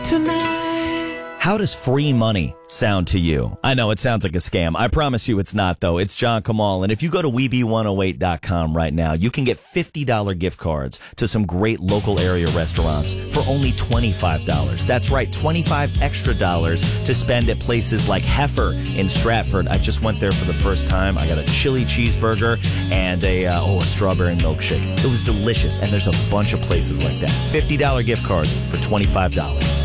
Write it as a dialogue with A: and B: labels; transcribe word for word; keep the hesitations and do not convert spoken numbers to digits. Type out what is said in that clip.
A: tonight.
B: How does free money sound to you? I know it sounds like a scam. I promise you it's not, though. It's John Kamal. And if you go to Weeby one oh eight dot com right now, you can get fifty dollars gift cards to some great local area restaurants for only twenty-five dollars. That's right, twenty-five extra dollars to spend at places like Heifer in Stratford. I just went there for the first time. I got a chili cheeseburger and a, uh, oh, a strawberry milkshake. It was delicious. And there's a bunch of places like that. fifty dollars gift cards for twenty-five dollars.